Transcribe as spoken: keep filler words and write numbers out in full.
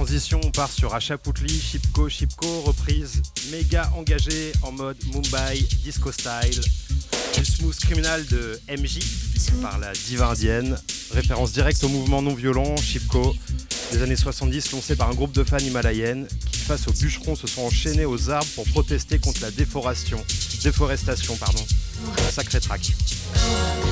transition, on part sur Achapoutli, Chipko, Chipko, reprise méga engagée en mode Mumbai, disco style, du smooth criminal de M J par la diva indienne, référence directe au mouvement non violent, Chipko, des années soixante-dix, lancé par un groupe de fans himalayennes qui, face aux bûcherons, se sont enchaînés aux arbres pour protester contre la déforestation. Déforestation, pardon. Un sacré track.